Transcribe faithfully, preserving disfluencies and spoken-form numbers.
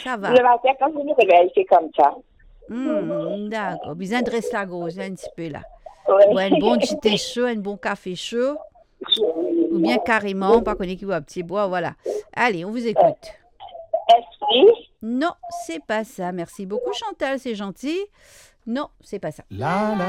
ça va. Le matin, quand je me réveille, c'est comme ça. Hmm, d'accord. Besoin de rester à gauche un petit peu là. Oui. Boire un bon thé chaud, un bon café chaud, ou bien carrément, pas qu'on est qui va petit bois, voilà. Allez, on vous écoute. Esprit. Non, c'est pas ça. Merci beaucoup, Chantal, c'est gentil. Non, c'est pas ça. La la